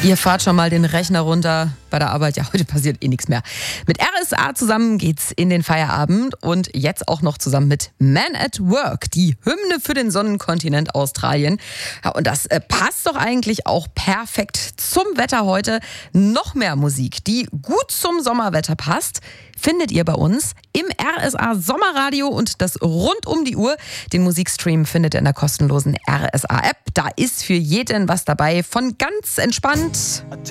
Ihr fahrt schon mal den Rechner runter bei der Arbeit. Ja, heute passiert eh nichts mehr. Mit RSA zusammen geht's in den Feierabend und jetzt auch noch zusammen mit Man at Work, die Hymne für den Sonnenkontinent Australien. Ja, und das passt doch eigentlich auch perfekt zum Wetter heute. Noch mehr Musik, die gut zum Sommerwetter passt, findet ihr bei uns im RSA Sommerradio und das rund um die Uhr. Den Musikstream findet ihr in der kostenlosen RSA-App. Da ist für jeden was dabei, von ganz entspannt